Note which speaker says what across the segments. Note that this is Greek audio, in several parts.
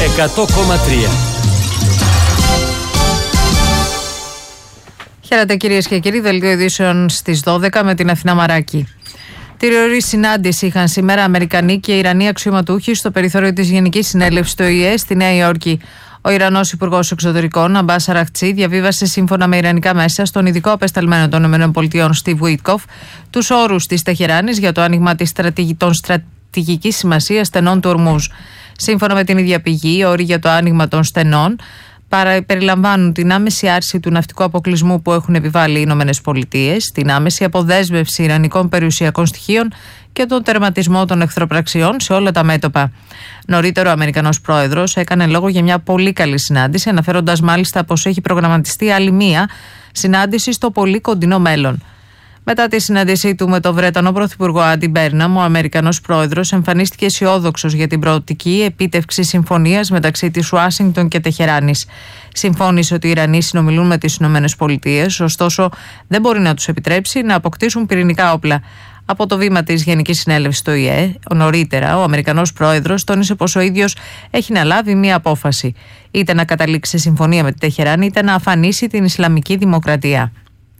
Speaker 1: 100,3.
Speaker 2: Χαίρετε κυρίες και κύριοι, δελτίο ειδήσεων στις 12 με την Αθηνά Μαράκη. Τριωρή συνάντηση είχαν σήμερα Αμερικανοί και Ιρανοί αξιωματούχοι στο περιθώριο της Γενικής Συνέλευσης του ΟΗΕ στη Νέα Υόρκη. Ο Ιρανός Υπουργός Εξωτερικών, Αμπάς Αραχτσί, διαβίβασε σύμφωνα με ιρανικά μέσα στον ειδικό απεσταλμένο των ΗΠΑ, Στιβ Βουίτκοφ, τους όρους της Τεχεράνης για το άνοιγμα των στρατηγικής σημασίας στενών του Ορμούζ. Σύμφωνα με την ίδια πηγή, οι όροι για το άνοιγμα των στενών περιλαμβάνουν την άμεση άρση του ναυτικού αποκλεισμού που έχουν επιβάλει οι ΗΠΑ, την άμεση αποδέσμευση ιρανικών περιουσιακών στοιχείων και τον τερματισμό των εχθροπραξιών σε όλα τα μέτωπα. Νωρίτερα, ο Αμερικανός πρόεδρος έκανε λόγο για μια πολύ καλή συνάντηση, αναφέροντας μάλιστα πως έχει προγραμματιστεί άλλη μία συνάντηση στο πολύ κοντινό μέλλον. Μετά τη συνάντησή του με τον Βρετανό Πρωθυπουργό Άντι Μπέρναμ, ο Αμερικανός πρόεδρος εμφανίστηκε αισιόδοξος για την προοπτική επίτευξη συμφωνίας μεταξύ της Ουάσιγκτον και Τεχεράνης. Συμφώνησε ότι οι Ιρανοί συνομιλούν με τις ΗΠΑ, ωστόσο δεν μπορεί να τους επιτρέψει να αποκτήσουν πυρηνικά όπλα. Από το βήμα της Γενικής Συνέλευσης του ΟΗΕ, νωρίτερα, ο Αμερικανός πρόεδρος τόνισε πως ο ίδιος έχει να λάβει μία απόφαση. Είτε να καταλήξει σε συμφωνία με τη Τεχεράνη, είτε να αφανίσει την Ισλαμική Δημοκρατία.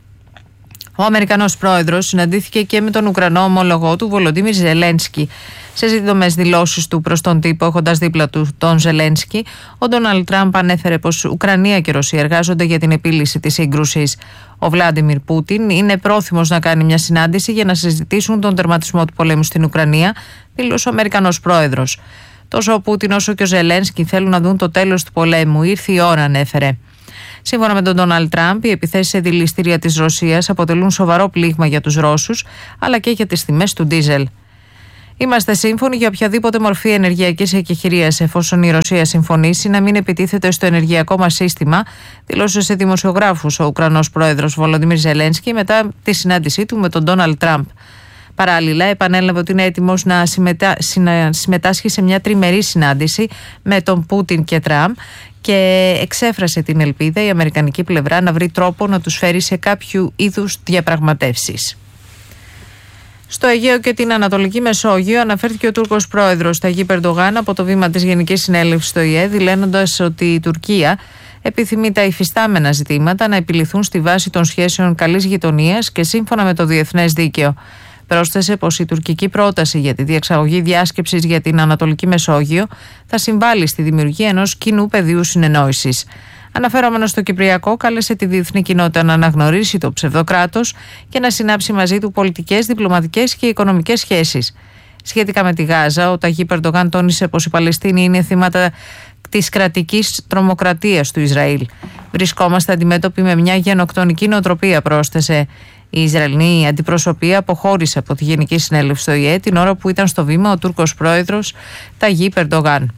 Speaker 2: Ο Αμερικανός πρόεδρος συναντήθηκε και με τον Ουκρανό ομολογό του Βολοντίμιρ Ζελένσκι. Σε σύντομες δηλώσεις του προς τον τύπο, έχοντας δίπλα του τον Ζελένσκι, ο Ντόναλντ Τραμπ ανέφερε πως Ουκρανία και Ρωσία εργάζονται για την επίλυση της σύγκρουσης. Ο Βλάντιμιρ Πούτιν είναι πρόθυμος να κάνει μια συνάντηση για να συζητήσουν τον τερματισμό του πολέμου στην Ουκρανία, δήλωσε ο Αμερικανός πρόεδρος. Τόσο ο Πούτιν όσο και ο Ζελένσκι θέλουν να δουν το τέλος του πολέμου. Ήρθε η ώρα, ανέφερε. Σύμφωνα με τον Ντόναλντ Τραμπ, οι επιθέσεις σε δηληστήρια της Ρωσίας αποτελούν σοβαρό πλήγμα για τους Ρώσους, αλλά και για τις τιμές του ντίζελ. Είμαστε σύμφωνοι για οποιαδήποτε μορφή ενεργειακής εκεχηρίας, εφόσον η Ρωσία συμφωνήσει να μην επιτίθεται στο ενεργειακό μας σύστημα, δήλωσε σε δημοσιογράφους ο Ουκρανός πρόεδρος Βολοντίμιρ Ζελένσκι μετά τη συνάντησή του με τον Ντόναλντ Τραμπ. Παράλληλα, επανέλαβε ότι είναι έτοιμος να συμμετάσχει σε μια τριμερή συνάντηση με τον Πούτιν και Τραμπ και εξέφρασε την ελπίδα η αμερικανική πλευρά να βρει τρόπο να τους φέρει σε κάποιο είδους διαπραγματεύσεις. Στο Αιγαίο και την Ανατολική Μεσόγειο αναφέρθηκε ο Τούρκος πρόεδρος Ταγίπ Ερντογάν από το βήμα της Γενικής Συνέλευσης στο ΟΗΕ, δηλώνοντας ότι η Τουρκία επιθυμεί τα υφιστάμενα ζητήματα να επιληθούν στη βάση των σχέσεων καλής γειτονίας και σύμφωνα με το διεθνές δίκαιο. Πρόσθεσε πως η τουρκική πρόταση για τη διεξαγωγή διάσκεψης για την Ανατολική Μεσόγειο θα συμβάλλει στη δημιουργία ενός κοινού πεδίου συνεννόησης. Αναφερόμενος στο Κυπριακό, κάλεσε τη διεθνή κοινότητα να αναγνωρίσει το ψευδοκράτος και να συνάψει μαζί του πολιτικές, διπλωματικές και οικονομικές σχέσεις. Σχετικά με τη Γάζα, ο Ταγίπ Ερντογάν τόνισε πως οι Παλαιστίνοι είναι θύματα της κρατικής τρομοκρατίας του Ισραήλ. Βρισκόμαστε αντιμέτωποι με μια γενοκτονική νοοτροπία, πρόσθεσε. Η Ισραηλινή αντιπροσωπεία αποχώρησε από τη Γενική Συνέλευση στο ΟΗΕ την ώρα που ήταν στο βήμα ο Τούρκος πρόεδρος Ταγίπ Ερντογάν.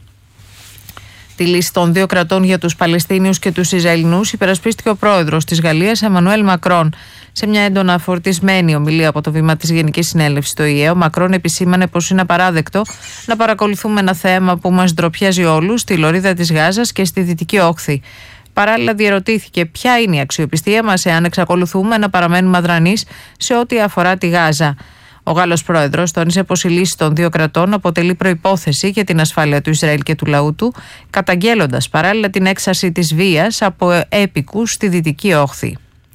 Speaker 2: Τη λύση των δύο κρατών για τους Παλαιστίνιους και τους Ισραηλινούς υπερασπίστηκε ο πρόεδρος της Γαλλίας, Εμμανουέλ Μακρόν. Σε μια έντονα φορτισμένη ομιλία από το βήμα της Γενικής Συνέλευσης στο ΟΗΕ, ο Μακρόν επισήμανε πως είναι απαράδεκτο να παρακολουθούμε ένα θέμα που μας ντροπιάζει όλους στη λωρίδα της Γάζας και στη Δυτική Όχθη. Παράλληλα, διερωτήθηκε ποια είναι η αξιοπιστία μας εάν εξακολουθούμε να παραμένουμε αδρανείς σε ό,τι αφορά τη Γάζα. Ο Γάλλος πρόεδρος τόνισε πως η λύση των δύο κρατών αποτελεί προϋπόθεση για την ασφάλεια του Ισραήλ και του λαού του, καταγγέλλοντας παράλληλα την έξαρση της βίας από έπικους στη Δυτική Όχθη.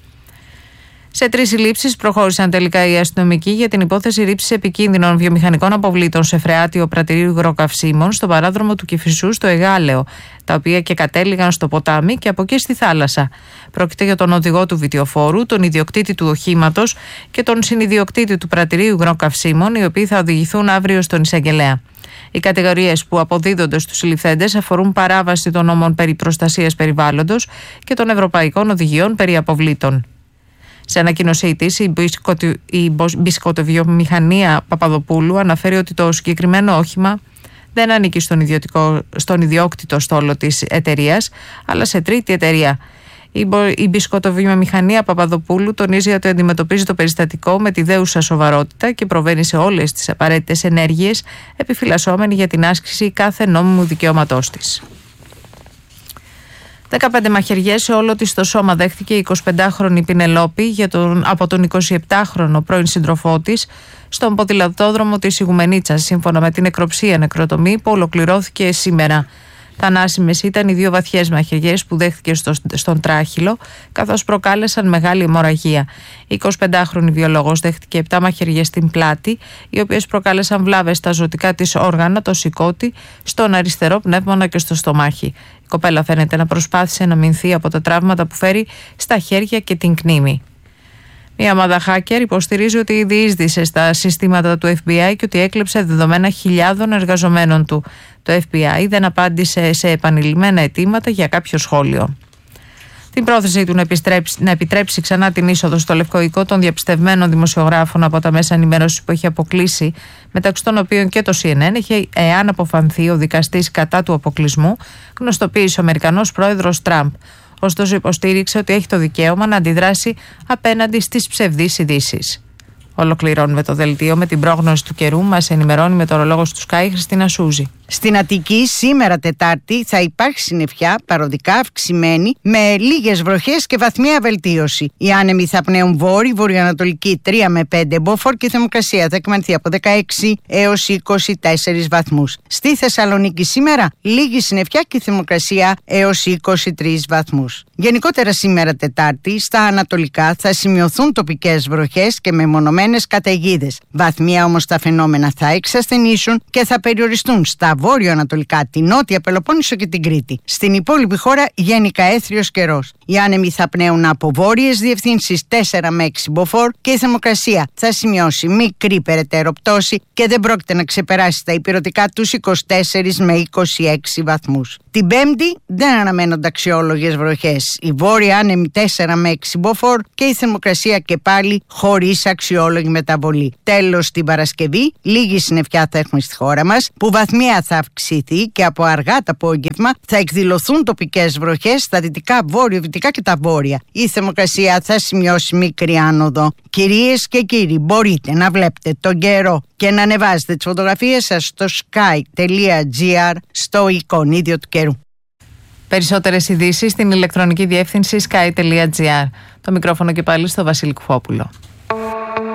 Speaker 2: Σε 3 συλλήψεις προχώρησαν τελικά οι αστυνομικοί για την υπόθεση ρήψης επικίνδυνων βιομηχανικών αποβλήτων σε φρεάτιο πρατηρίου υγροκαυσίμων στον παράδρομο του Κηφισού στο Εγάλεο, τα οποία και κατέληγαν στο ποτάμι και από εκεί στη θάλασσα. Πρόκειται για τον οδηγό του βιτιοφόρου, τον ιδιοκτήτη του οχήματος και τον συνιδιοκτήτη του πρατηρίου υγροκαυσίμων, οι οποίοι θα οδηγηθούν αύριο στον εισαγγελέα. Οι κατηγορίες που αποδίδονται στους συλληφθέντες αφορούν παράβαση των νόμων περί προστασίας περιβάλλοντος και των ευρωπαϊκών οδηγιών περί αποβλήτων. Σε ανακοίνωσή της, η μπισκοτοβιομηχανία Παπαδοπούλου αναφέρει ότι το συγκεκριμένο όχημα δεν ανήκει στον ιδιόκτητο στόλο της εταιρείας, αλλά σε τρίτη εταιρεία. Η μπισκοτοβιομηχανία Παπαδοπούλου τονίζει ότι αντιμετωπίζει το περιστατικό με τη δέουσα σοβαρότητα και προβαίνει σε όλες τις απαραίτητες ενέργειες, επιφυλασσόμενη για την άσκηση κάθε νόμιμου δικαιώματός της. 15 μαχαιριές σε όλο της το σώμα δέχτηκε η 25χρονη Πινελόπη από τον 27χρονο πρώην σύντροφό της στον ποδηλατόδρομο της Ιγουμενίτσας, σύμφωνα με την νεκροψία νεκροτομή που ολοκληρώθηκε σήμερα. Θανάσιμες ήταν οι 2 βαθιές μαχαιριές που δέχτηκε στον τράχυλο, καθώς προκάλεσαν μεγάλη αιμορραγία. Η 25χρονη βιολόγος δέχτηκε 7 μαχαιριές στην πλάτη, οι οποίες προκάλεσαν βλάβες στα ζωτικά της όργανα, το σηκώτη, στον αριστερό πνεύμονα και στο στομάχι. Η κοπέλα φαίνεται να προσπάθησε να μηνθεί από τα τραύματα που φέρει στα χέρια και την κνήμη. Μια ομάδα hacker υποστηρίζει ότι διείσδησε στα συστήματα του FBI και ότι έκλεψε δεδομένα χιλιάδων εργαζομένων του. Το FBI δεν απάντησε σε επανειλημμένα αιτήματα για κάποιο σχόλιο. Την πρόθεση του να επιτρέψει ξανά την είσοδο στο Λευκό Οικό των διαπιστευμένων δημοσιογράφων από τα μέσα ενημέρωσης που έχει αποκλείσει, μεταξύ των οποίων και το CNN, έχει, εάν αποφανθεί ο δικαστής κατά του αποκλεισμού, γνωστοποίησε ο Αμερικανός πρόεδρος Τραμπ. Ωστόσο, υποστήριξε ότι έχει το δικαίωμα να αντιδράσει απέναντι στις ψευδείς ειδήσεις. Ολοκληρώνουμε το δελτίο με την πρόγνωση του καιρού. Μας ενημερώνει μετεωρολόγος του Sky, Χριστίνα Σούζη.
Speaker 1: Στην Αττική σήμερα Τετάρτη θα υπάρχει συννεφιά παροδικά αυξημένη με λίγες βροχές και βαθμία βελτίωση. Οι άνεμοι θα πνέουν βόρειο-βορειοανατολική 3 με 5 μποφόρ και η θερμοκρασία θα εκμανθεί από 16 έως 24 βαθμούς. Στη Θεσσαλονίκη σήμερα λίγη συννεφιά και η θερμοκρασία έως 23 βαθμούς. Γενικότερα σήμερα Τετάρτη στα ανατολικά θα σημειωθούν τοπικές βροχές και μεμονωμένες καταιγίδες. Βαθμία όμως τα φαινόμενα θα εξασθενήσουν και θα περιοριστούν στα βόρειο-ανατολικά, την Νότια Πελοπόννησο και την Κρήτη. Στην υπόλοιπη χώρα γενικά έθριος καιρός. Οι άνεμοι θα πνέουν από βόρειες διευθύνσεις 4 με 6 μποφόρ και η θερμοκρασία θα σημειώσει μικρή περαιτέρω πτώση και δεν πρόκειται να ξεπεράσει τα υπηρετικά τους 24 με 26 βαθμούς. Την Πέμπτη δεν αναμένονται αξιόλογες βροχές. Οι βόρειοι άνεμοι 4 με 6 μποφόρ και η θερμοκρασία και πάλι χωρίς αξιόλογη μεταβολή. Τέλος, την Παρασκευή λίγη συννεφιά θα έχουμε στη χώρα μας, που βαθμία θα αυξηθεί και από αργά το απόγευμα θα εκδηλωθούν τοπικές βροχές στα δυτικά, βόρειο-δυτικά και τα βόρεια. Η θερμοκρασία θα σημειώσει μικρή άνοδο. Κυρίες και κύριοι, μπορείτε να βλέπετε τον καιρό και να ανεβάζετε τις φωτογραφίες σας στο sky.gr στο εικονίδιο του καιρού.
Speaker 2: Περισσότερες ειδήσεις στην ηλεκτρονική διεύθυνση sky.gr. Το μικρόφωνο και πάλι στο Βασίλη Κουφόπουλο.